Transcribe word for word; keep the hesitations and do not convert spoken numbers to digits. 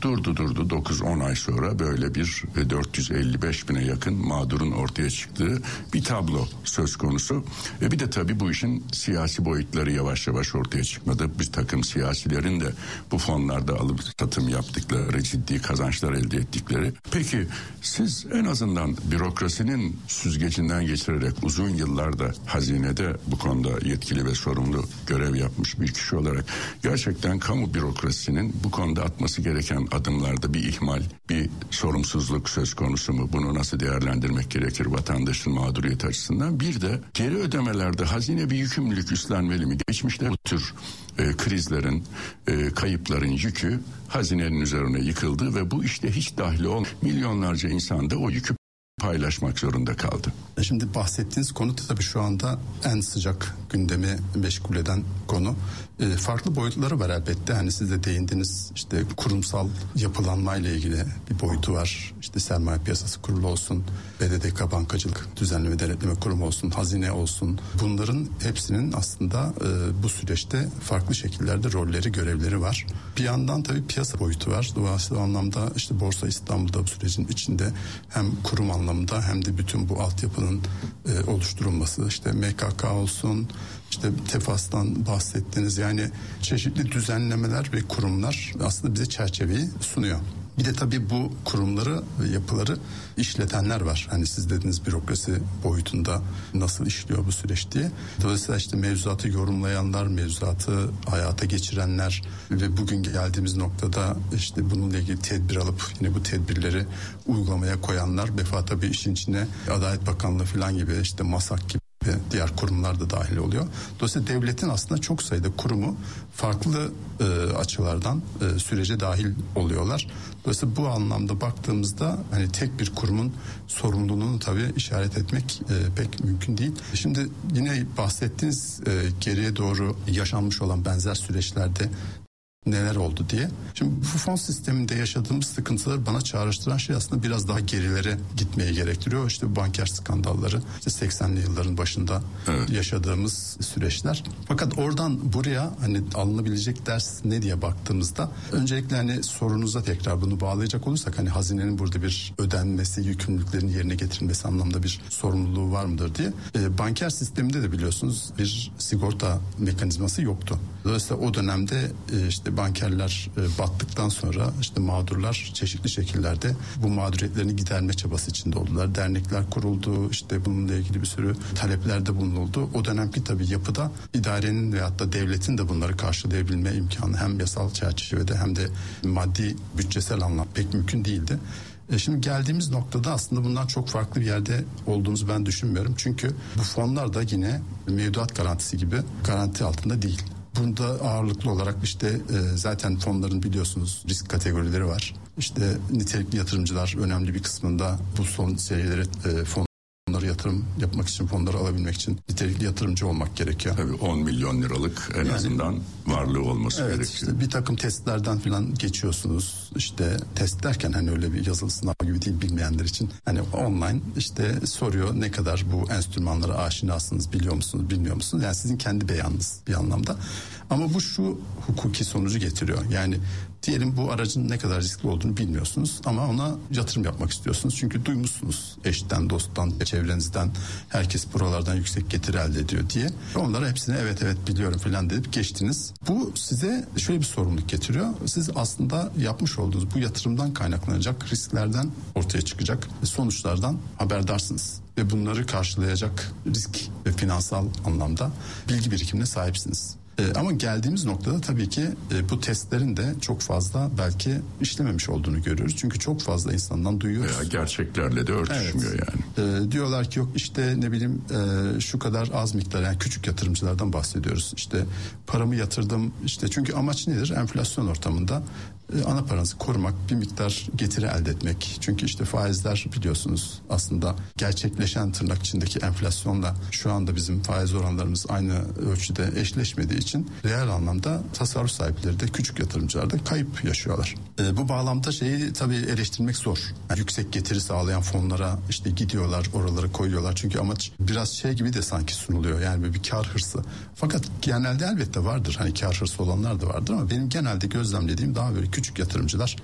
Durdu durdu dokuz on ay sonra böyle bir dört yüz elli beş bine yakın mağdurun ortaya çıktığı bir tablo söz konusu. Ve bir de tabii bu işin siyasi boyutları yavaş yavaş ortaya çıkmadı. Bir takım siyasilerin de bu fonlarda alıp satım yaptıkları, ciddi kazançlar elde ettikleri. Peki siz en azından bürokrasinin süzgecinden geçirerek uzun yıllarda hazinede bu konuda yetkili ve sorumlu görev yapmış bir kişi olarak gerçekten kamu bürokrasisinin bu konuda atması gereken adımlarda bir ihmal, bir sorumsuzluk söz konusu mu? Bunu nasıl değerlendirmek gerekir vatandaşın mağduriyeti açısından? Bir de geri ödemelerde hazine bir yükümlülük üstlenmeli mi? Geçmişte bu tür e, krizlerin, e, kayıpların yükü hazinenin üzerine yıkıldı ve bu işte hiç dahil ol milyonlarca insan da o yükü paylaşmak zorunda kaldı. Şimdi bahsettiğiniz konu tabii şu anda en sıcak gündemi meşgul eden konu. E, farklı boyutları var elbette. Hani siz de değindiniz, işte kurumsal yapılanmayla ilgili bir boyutu var. İşte sermaye piyasası kurulu olsun, B D D K Bankacılık Düzenleme Denetleme Kurumu olsun, hazine olsun. Bunların hepsinin aslında e, bu süreçte farklı şekillerde rolleri, görevleri var. Bir yandan tabii piyasa boyutu var. Dolayısıyla o anlamda işte Borsa İstanbul'da bu sürecin içinde hem kurum anlamında hem de bütün bu altyapının e, oluşturulması, işte M K K olsun, işte Tefas'tan bahsettiniz, yani çeşitli düzenlemeler ve kurumlar aslında bize çerçeveyi sunuyor. Bir de tabii bu kurumları ve yapıları işletenler var. Hani siz dediniz bürokrasi boyutunda nasıl işliyor bu süreç diye. Dolayısıyla işte mevzuatı yorumlayanlar, mevzuatı hayata geçirenler ve bugün geldiğimiz noktada işte bununla ilgili tedbir alıp yine bu tedbirleri uygulamaya koyanlar. Vefa tabii işin içine Adalet Bakanlığı falan gibi, işte MASAK gibi diğer kurumlar da dahil oluyor. Dolayısıyla devletin aslında çok sayıda kurumu farklı e, açılardan e, sürece dahil oluyorlar. Dolayısıyla bu anlamda baktığımızda hani tek bir kurumun sorumluluğunu tabii işaret etmek e, pek mümkün değil. Şimdi yine bahsettiğiniz e, geriye doğru yaşanmış olan benzer süreçlerde neler oldu diye. Şimdi bu fon sisteminde yaşadığımız sıkıntıları bana çağrıştıran şey aslında biraz daha gerilere gitmeye gerektiriyor. İşte banker skandalları, işte seksenli yılların başında evet. yaşadığımız süreçler. Fakat oradan buraya hani alınabilecek ders ne diye baktığımızda öncelikle hani sorunuza tekrar bunu bağlayacak olursak hani hazinenin burada bir ödenmesi, yükümlülüklerin yerine getirilmesi anlamda bir sorumluluğu var mıdır diye. E, banker sisteminde de biliyorsunuz bir sigorta mekanizması yoktu. Dolayısıyla o dönemde e, işte bankerler e, battıktan sonra işte mağdurlar çeşitli şekillerde bu mağduriyetlerini giderme çabası içinde oldular. Dernekler kuruldu, işte bununla ilgili bir sürü taleplerde bulunuldu. O dönemki tabii yapıda idarenin veyahut da devletin de bunları karşılayabilme imkanı hem yasal çerçevede hem de maddi bütçesel anlamda pek mümkün değildi. E şimdi geldiğimiz noktada aslında bundan çok farklı bir yerde olduğumuzu ben düşünmüyorum. Çünkü bu fonlar da yine mevduat garantisi gibi garanti altında değil. Bunda ağırlıklı olarak işte e, zaten fonların biliyorsunuz risk kategorileri var. İşte nitelikli yatırımcılar önemli bir kısmında bu son serileri e, fon Fonları yatırım yapmak için, fonları alabilmek için nitelikli yatırımcı olmak gerekiyor. Tabii on milyon liralık en yani, azından varlığı olması evet, gerekiyor. Işte bir takım testlerden falan geçiyorsunuz. İşte test derken hani öyle bir yazılı sınav gibi değil bilmeyenler için. Hani online işte soruyor ne kadar bu enstrümanlara aşinasınız, biliyor musunuz, bilmiyor musunuz? Yani sizin kendi beyanınız bir anlamda. Ama bu şu hukuki sonucu getiriyor. Yani diyelim bu aracın ne kadar riskli olduğunu bilmiyorsunuz ama ona yatırım yapmak istiyorsunuz. Çünkü duymuşsunuz eşten, dosttan, çevrenizden herkes buralardan yüksek getiri elde ediyor diye. Onlara hepsine evet evet biliyorum falan deyip geçtiniz. Bu size şöyle bir sorumluluk getiriyor. Siz aslında yapmış olduğunuz bu yatırımdan kaynaklanacak risklerden ortaya çıkacak sonuçlardan haberdarsınız. Ve bunları karşılayacak risk ve finansal anlamda bilgi birikimine sahipsiniz. Ee, ama geldiğimiz noktada tabii ki e, bu testlerin de çok fazla belki işlememiş olduğunu görüyoruz. Çünkü çok fazla insandan duyuyoruz. Veya gerçeklerle de örtüşmüyor evet. yani. Ee, diyorlar ki yok işte ne bileyim e, şu kadar az miktar, yani küçük yatırımcılardan bahsediyoruz. İşte paramı yatırdım işte, çünkü amaç nedir? Enflasyon ortamında e, ana paranızı korumak, bir miktar getiri elde etmek. Çünkü işte faizler biliyorsunuz aslında gerçekleşen tırnak içindeki enflasyonla şu anda bizim faiz oranlarımız aynı ölçüde eşleşmediği için reel anlamda tasarruf sahipleri de küçük yatırımcılar da kayıp yaşıyorlar. E, bu bağlamda şeyi tabii eleştirmek zor. Yani yüksek getiri sağlayan fonlara işte gidiyorlar, oraları koyuyorlar. Çünkü amaç biraz şey gibi de sanki sunuluyor. Yani bir kar hırsı. Fakat genelde elbette vardır. Hani kar hırsı olanlar da vardır ama benim genelde gözlemlediğim daha böyle küçük yatırımcılar